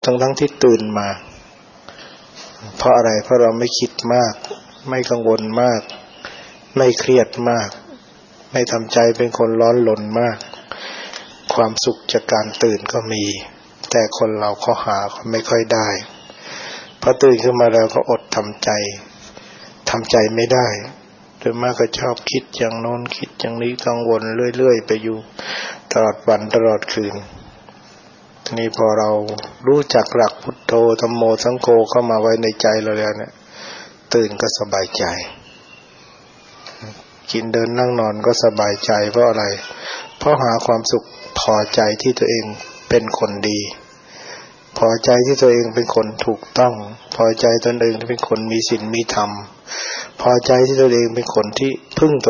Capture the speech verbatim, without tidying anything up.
ทั้งทั้งที่ตื่นมาเพราะอะไรเพราะเราไม่คิดมากไม่กังวลมากไม่เครียดมากไม่ทำใจเป็นคนร้อนรนมากความสุขจากการตื่นก็มีแต่คนเราเขาหาไม่ค่อยได้พอตื่นขึ้นมาแล้วก็อดทำใจทำใจไม่ได้โดยมากก็ชอบคิดอย่างโน้นคิดอย่างนี้กังวลเรื่อยๆไปอยู่ตลอดวันตลอดคืนทีนี้พอเรารู้จักหลักพุทโธธัมโมสังโฆเข้ามาไว้ในใจเราแล้วเนี่ยตื่นก็สบายใจกินเดินนั่งนอนก็สบายใจเพราะอะไรเพราะหาความสุขพอใจที่ตัวเองเป็นคนดีพอใจที่ตัวเองเป็นคนถูกต้องพอใจตนเองที่เป็นคนมีศีลมีธรรมพอใจที่ตัวเองเป็นคนที่พึ่ง